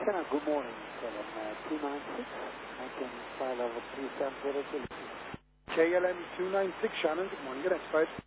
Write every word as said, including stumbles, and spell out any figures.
Shannon, good morning. seven two nine six, maintain flight level three seven zero two. K L M two nine six, Shannon, good morning. Good night,